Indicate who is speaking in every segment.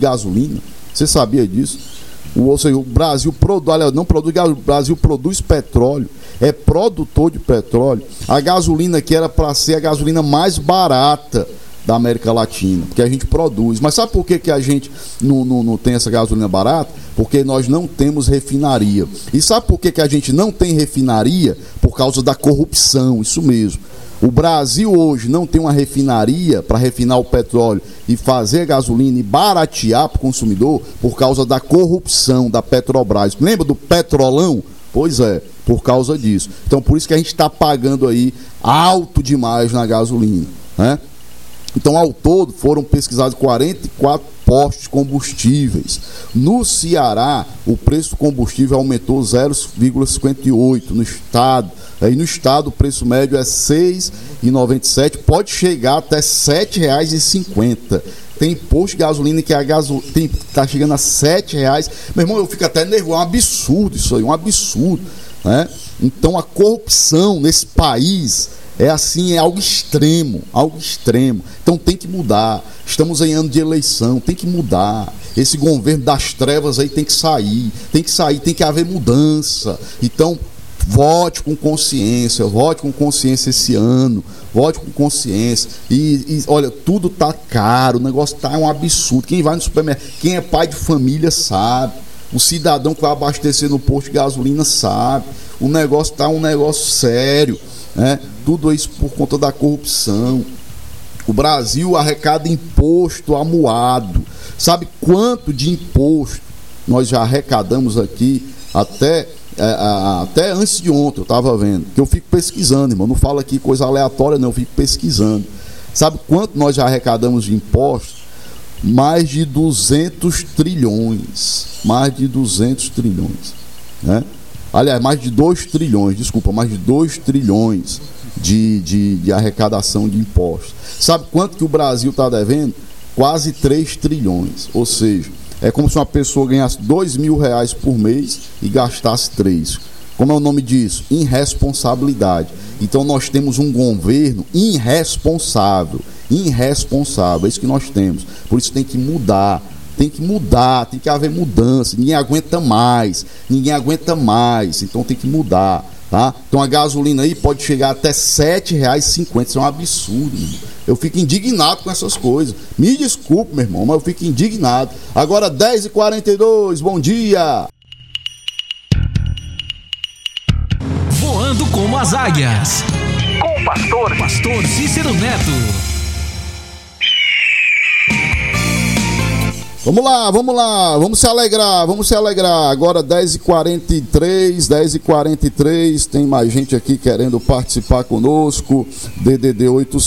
Speaker 1: gasolina. Você sabia disso? Ou seja, o Brasil não produz gasolina, o Brasil produz petróleo, é produtor de petróleo. A gasolina que era para ser a gasolina mais barata da América Latina, porque a gente produz. Mas sabe por que a gente não tem essa gasolina barata? Porque nós não temos refinaria. E sabe por que a gente não tem refinaria? Por causa da corrupção, isso mesmo. O Brasil hoje não tem uma refinaria para refinar o petróleo e fazer gasolina e baratear para o consumidor por causa da corrupção da Petrobras. Lembra do Petrolão? Pois é, por causa disso. Então, por isso que a gente está pagando aí alto demais na gasolina, né? Então, ao todo, foram pesquisados 44 postos de combustíveis. No Ceará, o preço do combustível aumentou 0,58 no estado. Aí no estado, o preço médio é R$ 6,97, pode chegar até R$ 7,50. Tem posto de gasolina que está chegando a R$ 7,00. Meu irmão, eu fico até nervoso, é um absurdo isso aí, um absurdo, né? Então, a corrupção nesse país é assim, é algo extremo, algo extremo. Então tem que mudar. Estamos em ano de eleição, tem que mudar. Esse governo das trevas aí tem que sair, tem que haver mudança. Então, vote com consciência esse ano, vote com consciência. E olha, tudo tá caro, o negócio tá um absurdo. Quem vai no supermercado, quem é pai de família sabe. O cidadão que vai abastecer no posto de gasolina sabe. O negócio tá um negócio sério, né? Tudo isso por conta da corrupção. O Brasil arrecada imposto amuado. Sabe quanto de imposto nós já arrecadamos aqui até antes de ontem? Eu estava vendo, que eu fico pesquisando, irmão. Não falo aqui coisa aleatória, não, eu fico pesquisando. Sabe quanto nós já arrecadamos de impostos? Mais de 200 trilhões. Mais de 200 trilhões, né? Aliás, mais de 2 trilhões, desculpa, mais de 2 trilhões de arrecadação de impostos. Sabe quanto que o Brasil está devendo? Quase 3 trilhões. Ou seja, é como se uma pessoa ganhasse R$2.000 por mês e gastasse 3. Como é o nome disso? Irresponsabilidade. Então nós temos um governo irresponsável. Irresponsável, é isso que nós temos. Por isso tem que mudar. Tem que haver mudança. Ninguém aguenta mais. Então tem que mudar, tá? Então a gasolina aí pode chegar até R$ 7,50. Isso é um absurdo, irmão. Eu fico indignado com essas coisas. Me desculpe, meu irmão, mas eu fico indignado. Agora 10h42, bom dia.
Speaker 2: Voando como as águias. Com o pastor Cícero Neto.
Speaker 1: Vamos lá, vamos se alegrar. Agora 10h43, tem mais gente aqui querendo participar conosco. DDD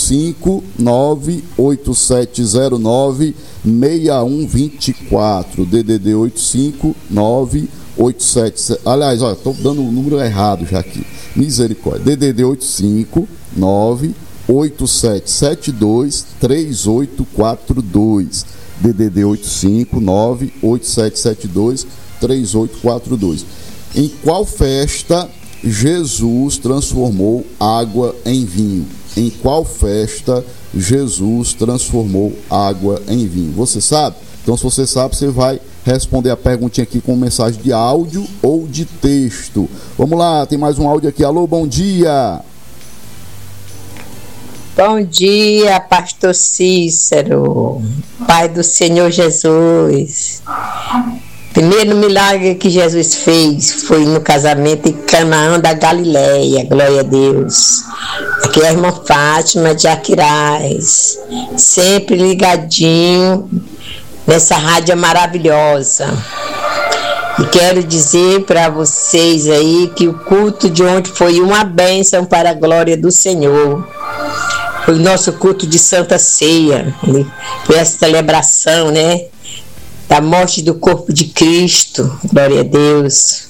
Speaker 1: 85-98709-6124. DDD 85-987. Aliás, olha, estou dando o número errado já aqui. Misericórdia. DDD 85-98772-3842. DDD 859-8772-3842. Em qual festa Jesus transformou água em vinho? Em qual festa Jesus transformou água em vinho? Você sabe? Então, se você sabe, você vai responder a perguntinha aqui com mensagem de áudio ou de texto. Vamos lá, tem mais um áudio aqui. Alô, bom dia.
Speaker 3: Bom dia, pastor Cícero, Pai do Senhor Jesus. Primeiro milagre que Jesus fez foi no casamento em Canaã da Galileia, glória a Deus. Aqui é a irmã Fátima de Aquiraz, sempre ligadinho nessa rádio maravilhosa. E quero dizer para vocês aí que o culto de ontem foi uma bênção para a glória do Senhor. Foi o nosso culto de Santa Ceia, foi essa celebração, né, da morte do corpo de Cristo, glória a Deus.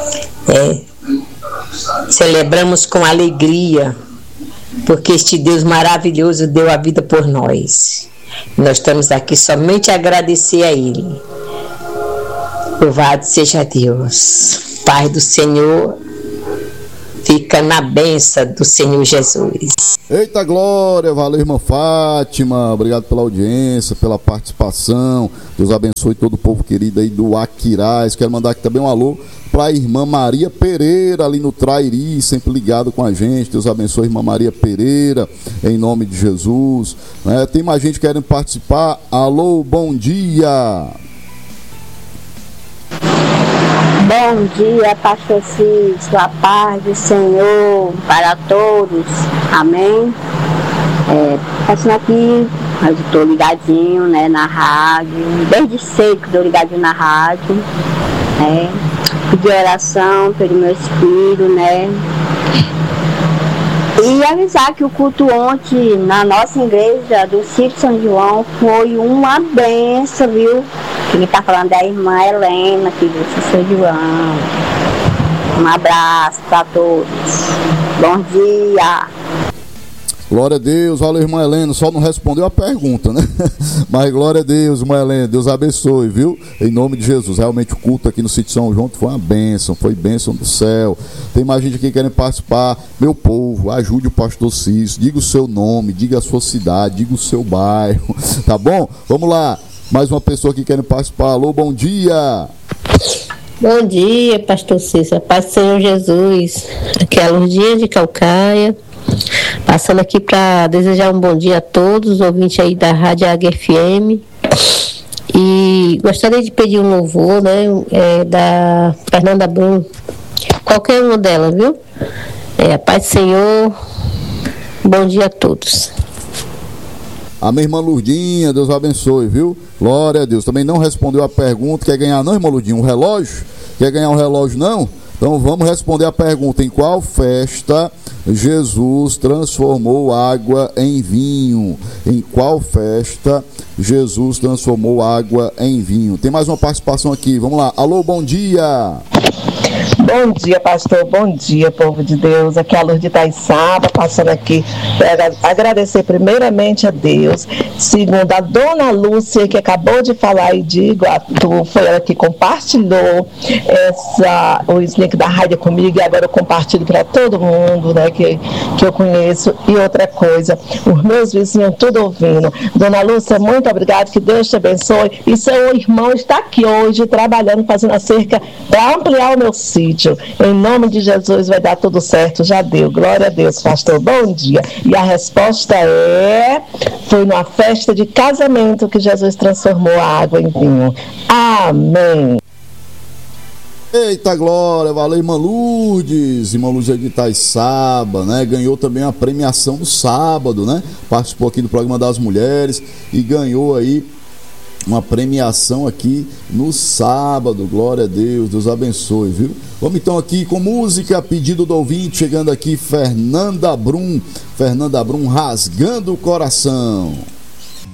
Speaker 3: Celebramos com alegria, porque este Deus maravilhoso deu a vida por nós. Nós estamos aqui somente a agradecer a Ele. Louvado seja Deus. Pai do Senhor, fica na bênção do Senhor Jesus.
Speaker 1: Eita glória, valeu irmã Fátima, obrigado pela audiência, pela participação, Deus abençoe todo o povo querido aí do Aquiraz. Quero mandar aqui também um alô para a irmã Maria Pereira, ali no Trairi, sempre ligado com a gente. Deus abençoe a irmã Maria Pereira, em nome de Jesus. Tem mais gente querendo participar. Alô, bom dia.
Speaker 4: Bom dia, pastor Cícero, a paz do Senhor para todos, amém? Passando aqui, mas estou ligadinho, né, na rádio, desde cedo que estou ligadinho na rádio, pedir oração pelo meu filho, né? E avisar que o culto ontem na nossa igreja do Sítio São João foi uma benção, viu? Quem está falando é a irmã Helena, aqui do Sítio São João. Um abraço para todos. Bom dia.
Speaker 1: Glória a Deus, valeu irmã Helena, só não respondeu a pergunta, né? Mas glória a Deus, irmã Helena, Deus abençoe, viu? Em nome de Jesus, realmente o culto aqui no Sítio São João foi uma bênção, foi bênção do céu. Tem mais gente aqui querendo participar. Meu povo, ajude o pastor Cícero, diga o seu nome, diga a sua cidade, diga o seu bairro, tá bom? Vamos lá, mais uma pessoa aqui querendo participar. Alô, bom dia!
Speaker 5: Bom dia, pastor Cícero, paz do Senhor Jesus. Aqui é a Lourdinha de Calcaia. Passando aqui para desejar um bom dia a todos os ouvintes aí da Rádio HFM. E gostaria de pedir um louvor, né, da Fernanda Brum. Qualquer uma delas, viu? A paz do Senhor. Bom dia a todos.
Speaker 1: A minha irmã Lourdinha, Deus abençoe, viu? Glória a Deus. Também não respondeu a pergunta. Quer ganhar não, irmã Lourdinha? Um relógio? Quer ganhar um relógio não? Então vamos responder a pergunta: em qual festa Jesus transformou água em vinho? Em qual festa Jesus transformou água em vinho? Tem mais uma participação aqui, vamos lá. Alô, bom dia!
Speaker 6: Bom dia, pastor, bom dia, povo de Deus. Aqui é a Lourdes de Itaiçaba, passando aqui para agradecer primeiramente a Deus, segundo a dona Lúcia, que acabou de falar aí de Iguatu, foi ela que compartilhou o link da rádio comigo, e agora eu compartilho para todo mundo, né, que eu conheço. E outra coisa, os meus vizinhos tudo ouvindo. Dona Lúcia, muito obrigada, que Deus te abençoe. E seu irmão está aqui hoje trabalhando, fazendo a cerca para ampliar o meu sítio. Em nome de Jesus vai dar tudo certo, já deu. Glória a Deus, pastor, bom dia. E a resposta foi numa festa de casamento que Jesus transformou a água em vinho. Amém.
Speaker 1: Eita glória, valeu irmã Lourdes de Itaiçaba, né? Ganhou também a premiação do sábado, né? Participou aqui do programa das mulheres e ganhou aí uma premiação aqui no sábado. Glória a Deus, Deus abençoe, viu? Vamos então aqui com música, pedido do ouvinte, chegando aqui Fernanda Brum, Rasgando o Coração.